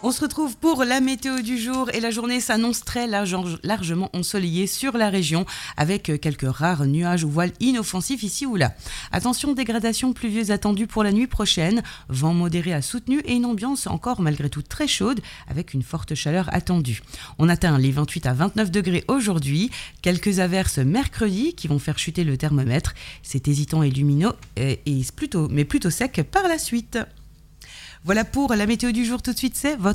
On se retrouve pour la météo du jour et la journée s'annonce très largement ensoleillée sur la région avec quelques rares nuages ou voiles inoffensifs ici ou là. Attention, dégradation pluvieuse attendue pour la nuit prochaine, vent modéré à soutenu et une ambiance encore malgré tout très chaude avec une forte chaleur attendue. On atteint les 28 à 29 degrés aujourd'hui, quelques averses mercredi qui vont faire chuter le thermomètre. C'est hésitant et lumineux mais plutôt sec par la suite. Voilà pour la météo du jour, tout de suite c'est votre